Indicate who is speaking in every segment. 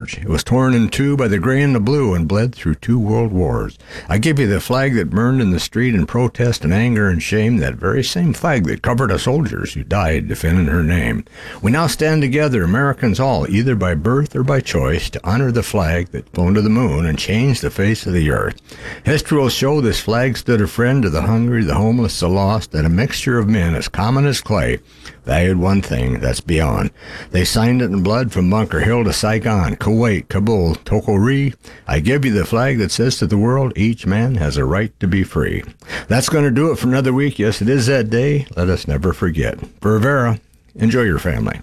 Speaker 1: large. It was torn in two by the gray and the blue and bled through 2 world wars. I give you the flag that burned in the street in protest and anger and shame, that very same flag that covered the soldiers who died defending her name. We now stand together, Americans all, either by birth or by choice, to honor the flag that flown to the moon and changed the face of the earth. History will show this flag stood a friend to the hungry, the homeless, the lost, and a mixture of men as common as clay valued one thing, that's beyond. They signed it in blood from Bunker Hill to Saigon, Kuwait, Kabul, Tokori. I give you the flag that says to the world, each man has a right to be free. That's going to do it for another week. Yes, it is that day. Let us never forget. For Rivera, enjoy your family.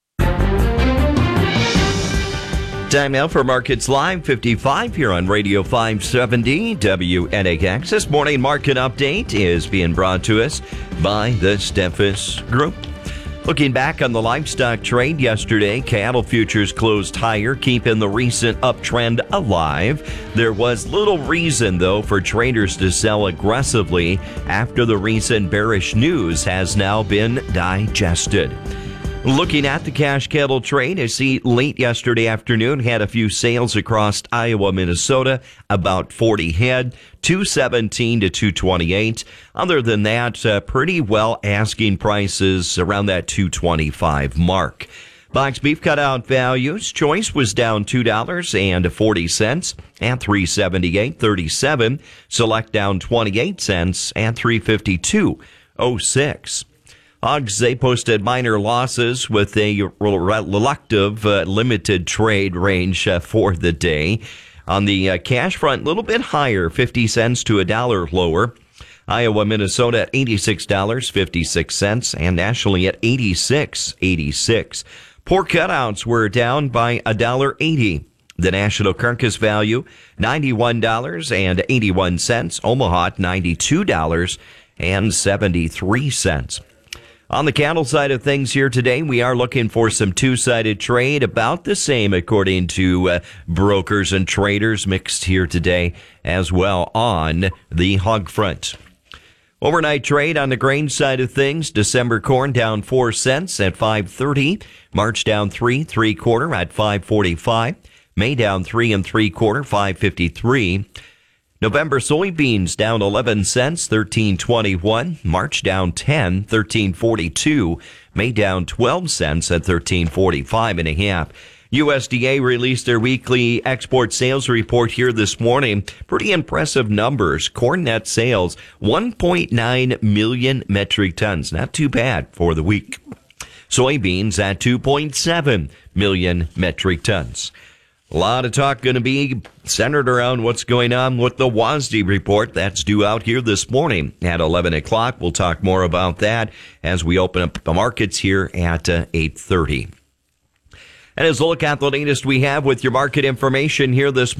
Speaker 2: Time now for Markets Live 55 here on Radio 570 WNAX. This morning market update is being brought to us by the Steffes Group. Looking back on the livestock trade yesterday, cattle futures closed higher, keeping the recent uptrend alive. There was little reason, though, for traders to sell aggressively after the recent bearish news has now been digested. Looking at the cash cattle trade, I see late yesterday afternoon had a few sales across Iowa, Minnesota, about 40 head, 217 to 228. Other than that, pretty well asking prices around that 225 mark. Box beef cutout values, choice was down $2.40 at $378.37. Select down 28 cents at $352.06. Hogs, they posted minor losses with a reluctant limited trade range for the day. On the cash front, a little bit higher, 50 cents to $1 lower. Iowa, Minnesota at $86.56 and nationally at $86.86. Pork cutouts were down by $1.80. The national carcass value, $91.81. Omaha, $92.73. On the cattle side of things here today, we are looking for some two-sided trade, about the same according to brokers and traders, mixed here today as well on the hog front. Overnight trade on the grain side of things, December corn down 4 cents at $5.30, March down 3.75 at $5.45, May down 3 3/4, $5.53. November soybeans down 11 cents, $13.21. March down 10, $13.42. May down 12 cents at $13.45.5. USDA released their weekly export sales report here this morning. Pretty impressive numbers. Corn net sales, 1.9 million metric tons. Not too bad for the week. Soybeans at 2.7 million metric tons. A lot of talk going to be centered around what's going on with the WASDE report. That's due out here this morning at 11 o'clock. We'll talk more about that as we open up the markets here at 8:30. And as a look at the latest we have with your market information here this morning.